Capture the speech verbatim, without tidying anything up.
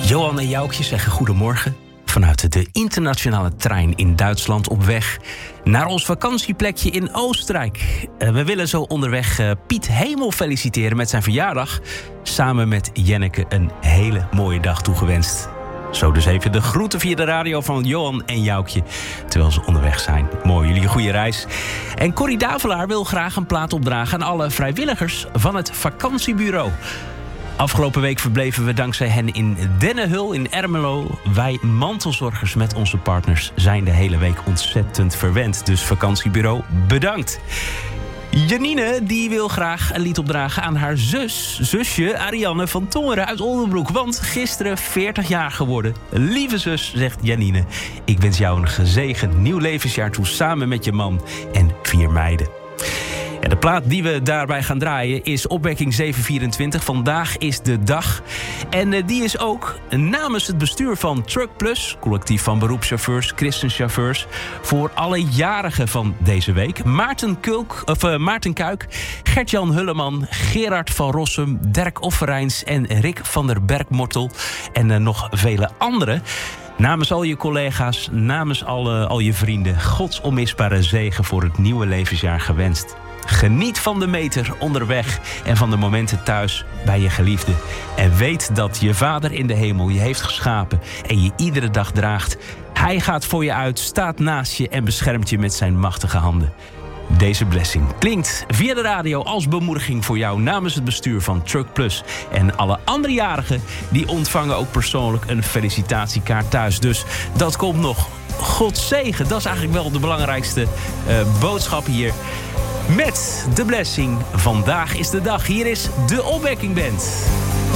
Johan en Joukje zeggen goedemorgen vanuit de internationale trein in Duitsland op weg naar ons vakantieplekje in Oostenrijk. We willen zo onderweg Piet Hemel feliciteren met zijn verjaardag. Samen met Jenneke een hele mooie dag toegewenst. Zo dus even de groeten via de radio van Johan en Joukje terwijl ze onderweg zijn. Mooi, jullie een goede reis. En Corrie Davelaar wil graag een plaat opdragen aan alle vrijwilligers van het vakantiebureau. Afgelopen week verbleven we dankzij hen in Dennenhul in Ermelo. Wij mantelzorgers met onze partners zijn de hele week ontzettend verwend. Dus vakantiebureau, bedankt. Janine die wil graag een lied opdragen aan haar zus, zusje Ariane van Tongeren uit Oldenbroek. Want gisteren veertig jaar geworden. Lieve zus, zegt Janine, ik wens jou een gezegend nieuw levensjaar toe samen met je man en vier meiden. Ja, de plaat die we daarbij gaan draaien is Opwekking zeven vierentwintig. Vandaag is de dag. En uh, die is ook namens het bestuur van Truck Plus, collectief van beroepschauffeurs, christenchauffeurs, voor alle jarigen van deze week. Maarten, Kulk, of, uh, Maarten Kuik, Gert-Jan Hulleman, Gerard van Rossum, Dirk Offerijns en Rick van der Bergmortel en uh, nog vele anderen. Namens al je collega's, namens alle, al je vrienden, Gods onmisbare zegen voor het nieuwe levensjaar gewenst. Geniet van de meter onderweg en van de momenten thuis bij je geliefde. En weet dat je Vader in de hemel je heeft geschapen en je iedere dag draagt. Hij gaat voor je uit, staat naast je en beschermt je met zijn machtige handen. Deze blessing klinkt via de radio als bemoediging voor jou namens het bestuur van Truck Plus. En alle andere jarigen die ontvangen ook persoonlijk een felicitatiekaart thuis. Dus dat komt nog. God zegen, dat is eigenlijk wel de belangrijkste uh, boodschap hier. Met de blessing. Vandaag is de dag. Hier is de Opwekking Band.